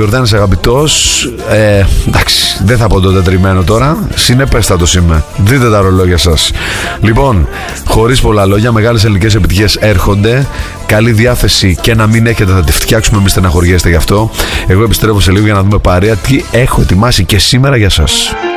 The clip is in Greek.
Ιορδάνης αγαπητός. Εντάξει, δεν θα πω το τετριμένο τώρα. Συνεπέστατος είμαι. Δείτε τα ρολόγια σας. Λοιπόν, χωρίς πολλά λόγια, μεγάλες ελληνικές επιτυχίες έρχονται. Καλή διάθεση και να μην έχετε, θα τη φτιάξουμε, μην στεναχωριέστε γι' αυτό. Εγώ επιστρέφω σε λίγο για να δούμε παρέα τι έχω ετοιμάσει και σήμερα για σας.